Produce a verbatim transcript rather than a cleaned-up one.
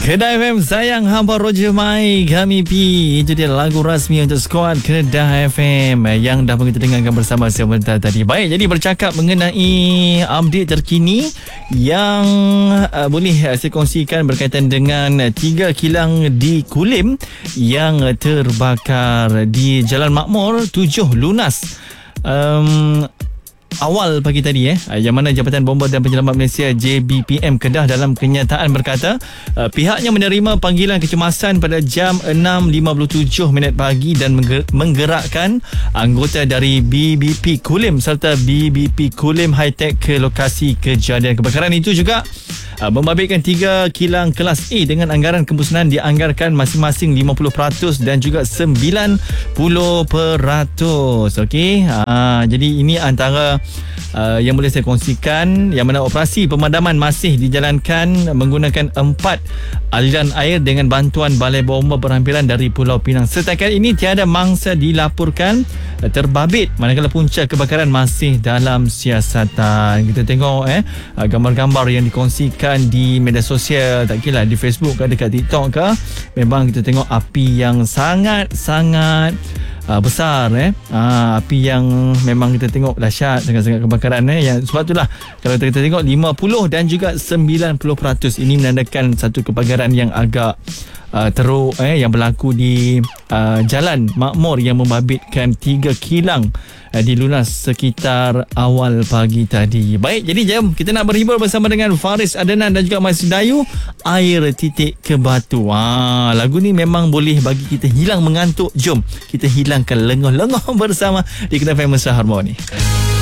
Kedah F M sayang hampa Roger Mai kami pi. Itu dia lagu rasmi untuk skuad Kedah F M yang dah pun kita dengarkan bersama sebentar tadi. Baik, jadi bercakap mengenai update terkini yang uh, boleh uh, saya kongsikan berkaitan dengan uh, tiga kilang di Kulim yang uh, terbakar di Jalan Makmur tujuh lunas. Um, Awal pagi tadi eh yang mana Jabatan Bomba dan Penyelamat Malaysia J B P M Kedah dalam kenyataan berkata uh, pihaknya menerima panggilan kecemasan pada jam enam lima puluh tujuh minit pagi dan menggerakkan anggota dari B B P Kulim serta B B P Kulim High Tech ke lokasi kejadian kebakaran itu juga. Uh, membabitkan tiga kilang kelas A dengan anggaran kemusnahan dianggarkan masing-masing lima puluh peratus dan juga sembilan puluh peratus. Okey. Uh, jadi ini antara uh, yang boleh saya kongsikan, yang mana operasi pemadaman masih dijalankan menggunakan empat aliran air dengan bantuan balai bomba berhampiran dari Pulau Pinang. Setakat ini tiada mangsa dilaporkan uh, terbabit, manakala punca kebakaran masih dalam siasatan. Kita tengok eh uh, gambar-gambar yang dikongsikan di media sosial, tak kira di Facebook ke dekat TikTok ke, memang kita tengok api yang sangat-sangat uh, besar eh uh, api yang memang kita tengok dahsyat sangat-sangat kebakaran eh yang sebab itulah kalau kita tengok lima puluh dan juga sembilan puluh peratus ini menandakan satu kebakaran yang agak Uh, teruk eh yang berlaku di uh, Jalan Makmur yang membabitkan tiga kilang uh, di lunas sekitar awal pagi tadi. Baik, jadi jom kita nak berhibur bersama dengan Faris Adenan dan juga Mas Dayu, Air Titik ke Batu. Ah, lagu ni memang boleh bagi kita hilang mengantuk. Jom kita hilangkan lengah-lengah bersama di Kedah Famous Harmony.